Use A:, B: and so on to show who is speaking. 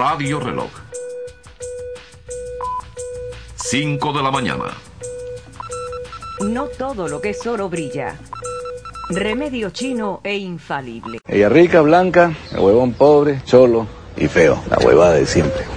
A: Radio Reloj. 5 de la mañana.
B: No todo lo que es oro brilla. Remedio chino e infalible.
C: Ella rica, blanca, el huevón pobre, cholo y feo. La huevada de siempre.